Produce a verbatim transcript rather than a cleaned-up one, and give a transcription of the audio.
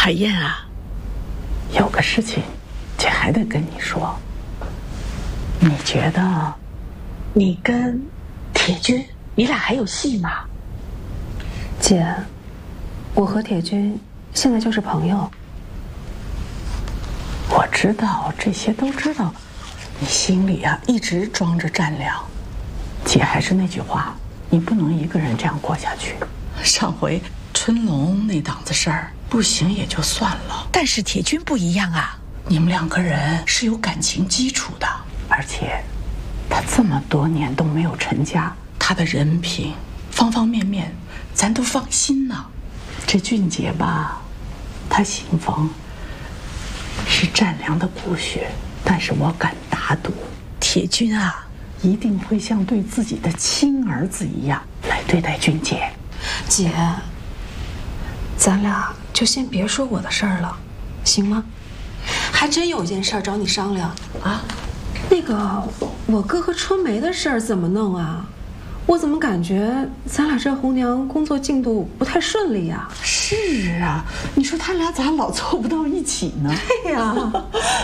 海燕啊， 有个事情，姐还得跟你说。你觉得， 你跟铁军，你俩还有戏吗？ 姐，我和铁军现在就是朋友。 我知道这些都知道，你心里啊一直装着善良。姐还是那句话，你不能一个人这样过下去。上回春龙那档子事儿不行也就算了， 但是铁军不一样啊， 你们两个人是有感情基础的，而且他这么多年都没有成家，他的人品方方面面咱都放心呢。这俊杰吧，他姓冯，是善良的骨血，但是我敢打赌， 铁军啊， 一定会像对自己的亲儿子一样来对待俊杰。 姐，咱俩就先别说我的事儿了，行吗？还真有件事找你商量啊。那个我哥和春梅的事儿怎么弄啊？我怎么感觉咱俩这红娘工作进度不太顺利呀？ 是啊，你说他俩咋老凑不到一起呢？ 对呀，